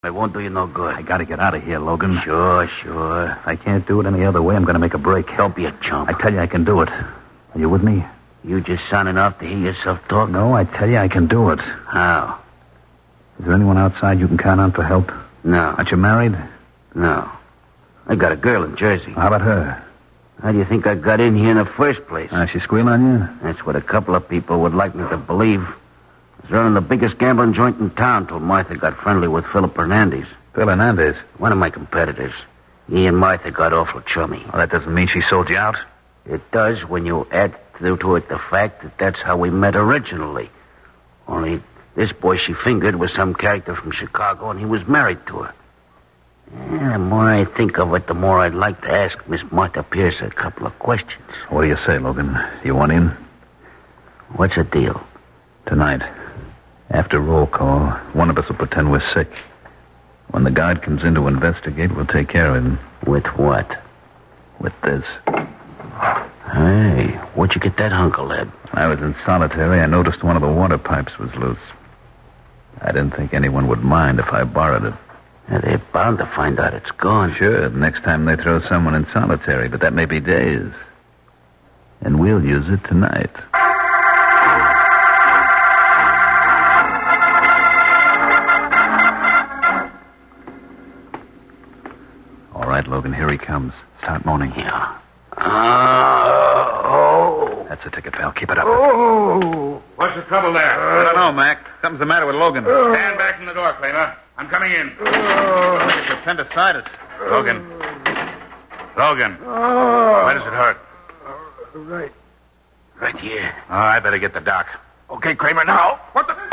It won't do you no good. I gotta get out of here, Logan. Sure. If I can't do it any other way, I'm gonna make a break. Don't be a chump. I tell you I can do it. Are you with me? You just sounding off to hear yourself talk? No, I tell you I can do it. How? Is there anyone outside you can count on for help? No. Aren't you married? No. I got a girl in Jersey. How about her? How do you think I got in here in the first place? She squeal on you? That's what a couple of people would like me to believe. I was running the biggest gambling joint in town till Martha got friendly with Philip Hernandez. Phil Hernandez? One of my competitors. He and Martha got awful chummy. Well, that doesn't mean she sold you out. It does when you add to it the fact that that's how we met originally. Only this boy she fingered was some character from Chicago, and he was married to her. The more I think of it, the more I'd like to ask Miss Martha Pierce a couple of questions. What do you say, Logan? Do you want in? What's the deal? Tonight, after roll call, one of us will pretend we're sick. When the guard comes in to investigate, we'll take care of him. With what? With this. Hey, where'd you get that hunk of lead? I was in solitary. I noticed one of the water pipes was loose. I didn't think anyone would mind if I borrowed it. They're bound to find out it's gone. Sure, next time they throw someone in solitary, but that may be days. And we'll use it tonight. All right, Logan, here he comes. Start moaning. Yeah. That's a ticket, pal. Keep it up. What's the trouble there? I don't know, Mac. Something's the matter with Logan. Stand back from the door, Kramer. I'm coming in. I think it's appendicitis. Logan. Where does it hurt? Right here. Oh, I better get the doc. Okay, Kramer, now. What the...